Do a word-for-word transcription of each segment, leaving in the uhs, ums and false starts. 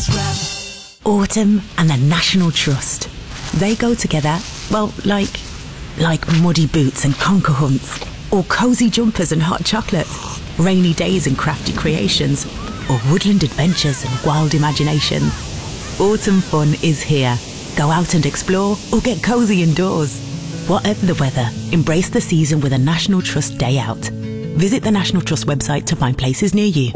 Autumn and the National Trust. They go together, well, like... like muddy boots and conker hunts, or cosy jumpers and hot chocolate, rainy days and crafty creations, or woodland adventures and wild imaginations. Autumn fun is here. Go out and explore or get cosy indoors. Whatever the weather, embrace the season with a National Trust day out. Visit the National Trust website to find places near you.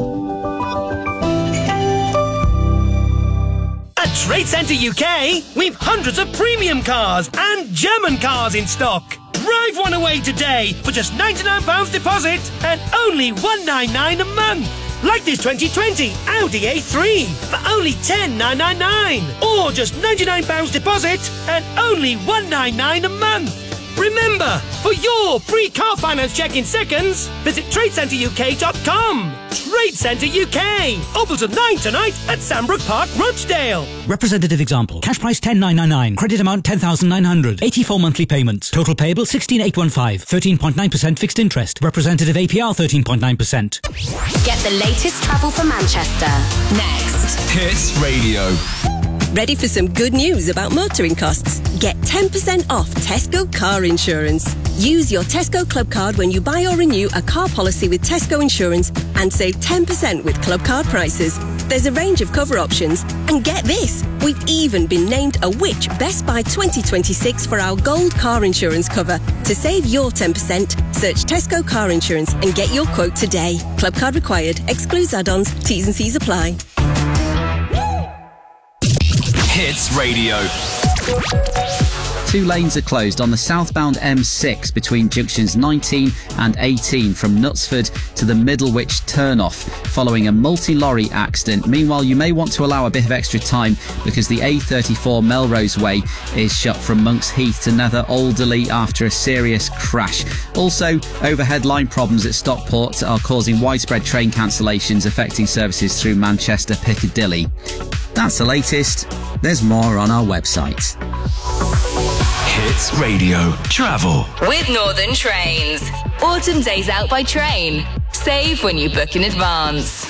At Trade Centre U K, we've hundreds of premium cars and German cars in stock. Drive one away today for just ninety-nine pounds deposit and only one hundred ninety-nine pounds a month. Like this twenty twenty Audi A three for only ten thousand nine hundred ninety-nine pounds. Or just ninety-nine pounds deposit and only one hundred ninety-nine pounds a month. Remember, for your free car finance check in seconds, visit trade centre U K dot com. Trade Centre U K. Open till nine tonight at Sandbrook Park, Rochdale. Representative example. Cash price ten thousand nine hundred ninety-nine. Credit amount ten thousand nine hundred. eighty-four monthly payments. Total payable sixteen thousand eight hundred fifteen. thirteen point nine percent fixed interest. Representative A P R thirteen point nine percent. Get the latest travel for Manchester. Next. Hits Radio. Ready for some good news about motoring costs? Get ten percent off Tesco car insurance. Use your Tesco Club card when you buy or renew a car policy with Tesco Insurance and save ten percent with Club card prices. There's a range of cover options. And get this, we've even been named a Which Best Buy twenty twenty-six for our gold car insurance cover. To save your ten percent, search Tesco Car Insurance and get your quote today. Club card required. Excludes add-ons. T's and C's apply. Hits Radio. Two lanes are closed on the southbound M six between junctions nineteen and eighteen from Knutsford to the Middlewich turnoff following a multi-lorry accident. Meanwhile, you may want to allow a bit of extra time because the A thirty-four Melrose Way is shut from Monks Heath to Nether Alderley after a serious crash. Also, overhead line problems at Stockport are causing widespread train cancellations affecting services through Manchester Piccadilly. That's the latest. There's more on our website. Hits Radio. Travel. With Northern Trains. Autumn days out by train. Save when you book in advance.